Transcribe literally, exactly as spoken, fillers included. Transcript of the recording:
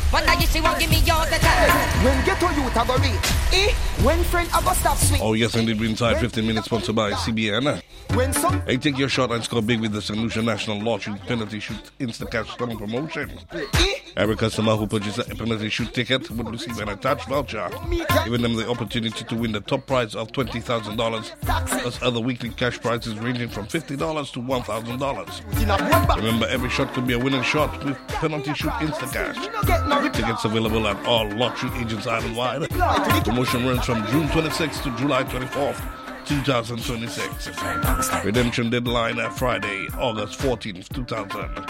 Wonder if she won't give me all the time. When get to you, Tabari. Eh? When friend I go stop sweet. Oh yes, indeed, we're inside fifteen minutes sponsored by C B N. When some Hey, take your shot and score big with the Saint Lucia National Lottery Penalty Shoot Insta Cash Summer Promotion. eh? Every customer who purchases a penalty shoot ticket would receive an attached voucher, giving them the opportunity to win the top prize of twenty thousand dollars, plus other weekly cash prizes ranging from fifty dollars to one thousand dollars. Remember, every shot could be a winning shot with Penalty Shoot Insta Cash. Tickets available at all lottery agents island-wide. Promotion runs from June twenty-sixth to July twenty-fourth, twenty twenty-six. Redemption deadline at Friday, August fourteenth, two thousand